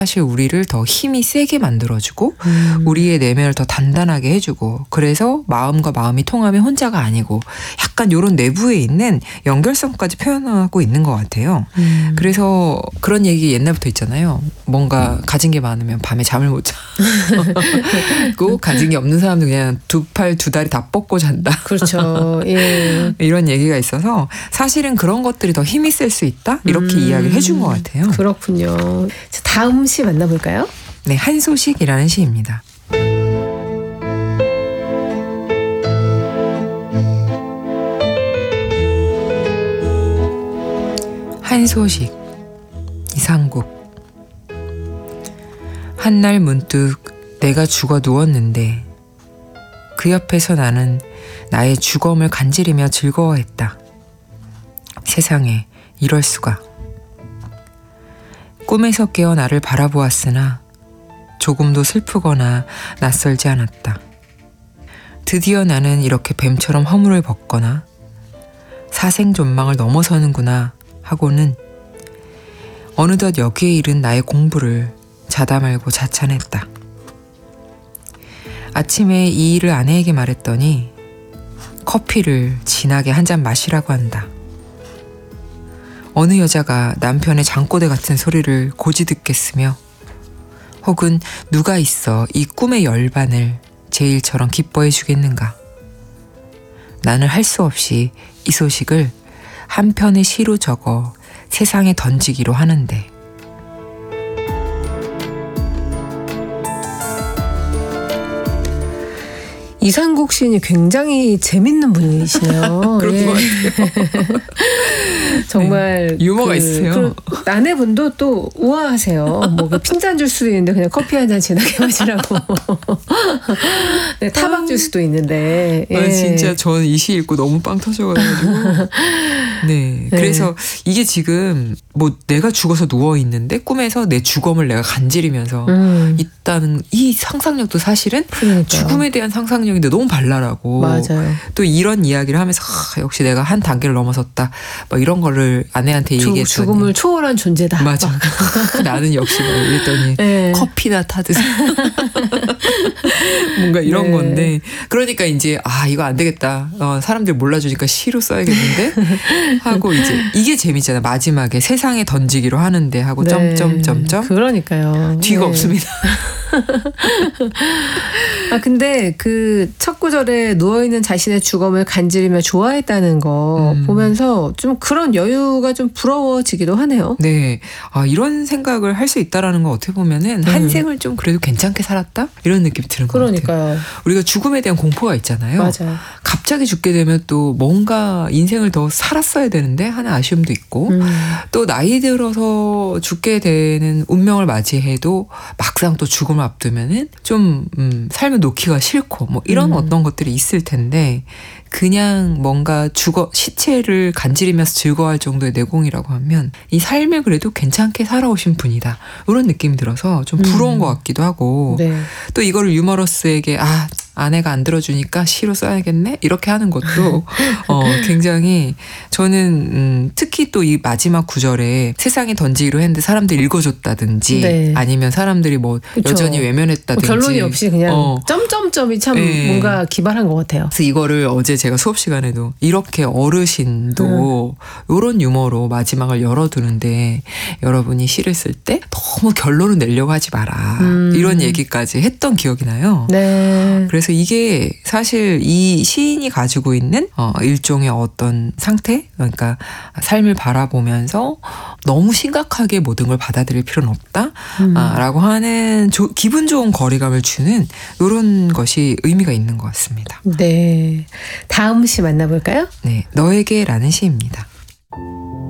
사실 우리를 더 힘이 세게 만들어주고 우리의 내면을 더 단단하게 해주고 그래서 마음과 마음이 통하면 혼자가 아니고 약간 이런 내부에 있는 연결성까지 표현하고 있는 것 같아요. 그래서 그런 얘기 옛날부터 있잖아요. 뭔가 가진 게 많으면 밤에 잠을 못 자고 가진 게 없는 사람도 그냥 두 팔 두 다리 다 뻗고 잔다. 그렇죠. 예. 이런 얘기가 있어서 사실은 그런 것들이 더 힘이 셀 수 있다 이렇게 이야기를 해준 것 같아요. 그렇군요. 자, 다음 시 만나볼까요? 네, 한소식이라는 시입니다. 한소식, 이상국. 한날 문득 내가 죽어 누웠는데 그 옆에서 나는 나의 죽음을 간지리며 즐거워했다. 세상에 이럴 수가. 꿈에서 깨어 나를 바라보았으나 조금도 슬프거나 낯설지 않았다. 드디어 나는 이렇게 뱀처럼 허물을 벗거나 사생존망을 넘어서는구나 하고는 어느덧 여기에 이른 나의 공부를 자다 말고 자찬했다. 아침에 이 일을 아내에게 말했더니 커피를 진하게 한 잔 마시라고 한다. 어느 여자가 남편의 잠꼬대 같은 소리를 고지 듣겠으며 혹은 누가 있어 이 꿈의 열반을 제 일처럼 기뻐해 주겠는가. 나는 할 수 없이 이 소식을 한 편의 시로 적어 세상에 던지기로 하는데 이상국 시인이 굉장히 재밌는 분이시네요. 그런 예. 것 같아요. 정말 네, 유머가 있으세요. 아내분도 또 우아하세요. 뭐 핀잔 줄 수도 있는데 그냥 커피 한 잔 진하게 마시라고. 네, 타박 줄 수도 있는데. 예. 진짜 저는 이 시 읽고 너무 빵 터져가지고. 네. 그래서 이게 지금 뭐 내가 죽어서 누워 있는데 꿈에서 내 죽음을 내가 간지리면서 있다는 이 상상력도 사실은 그러니까요. 죽음에 대한 상상력인데 너무 발랄하고 맞아요. 또 이런 이야기를 하면서 역시 내가 한 단계를 넘어섰다. 뭐 이런 거를 아내한테 얘기했더니 죽음을 초월한 존재다. 맞아. 나는 역시 뭐 이랬더니 네. 커피나 타드세요. 뭔가 이런 네. 건데 그러니까 이제 이거 안 되겠다. 사람들 몰라주니까 시로 써야겠는데 하고 이제 이게 재밌잖아. 마지막에 세상에 던지기로 하는데 하고 네. 점점점점 그러니까요. 뒤가 네. 없습니다. 근데 그 첫 구절에 누워있는 자신의 죽음을 간지리며 좋아했다는 거 보면서 좀 그런 여유가 좀 부러워지기도 하네요. 네. 이런 생각을 할 수 있다라는 거 어떻게 보면은 한 생을 좀 그래도 괜찮게 살았다? 이런 느낌이 드는 것 같아요. 그러니까요. 우리가 죽음에 대한 공포가 있잖아요. 맞아요. 갑자기 죽게 되면 또 뭔가 인생을 더 살았어야 되는데 하는 아쉬움도 있고 또 나이 들어서 죽게 되는 운명을 맞이해도 막상 또 죽음을 앞두면은 좀 삶을 놓기가 싫고 뭐 이런 어떤 것들이 있을 텐데 그냥 뭔가 시체를 간지리면서 즐거워할 정도의 내공이라고 하면 이 삶을 그래도 괜찮게 살아오신 분이다. 이런 느낌이 들어서 좀 부러운 것 같기도 하고 네. 또 이거를 유머러스에게 아내가 안 들어주니까 시로 써야겠네? 이렇게 하는 것도 굉장히 저는 특히 또 이 마지막 구절에 세상에 던지기로 했는데 사람들이 읽어줬다든지 네. 아니면 사람들이 뭐 그쵸. 여전히 외면했다든지 결론이 없이 그냥 점점점이 참 네. 뭔가 기발한 것 같아요. 그래서 이거를 어제 제가 수업 시간에도 이렇게 어르신도 이런 유머로 마지막을 열어두는데 여러분이 시를 쓸 때 너무 결론을 내려고 하지 마라. 이런 얘기까지 했던 기억이 나요. 네. 그래서 이게 사실 이 시인이 가지고 있는 일종의 어떤 상태? 그러니까 삶을 바라보면서 너무 심각하게 모든 걸 받아들일 필요는 없다. 라고 하는 기분 좋은 거리감을 주는 이런 것이 의미가 있는 것 같습니다. 네. 다음 시 만나볼까요? 네, 너에게라는 시입니다.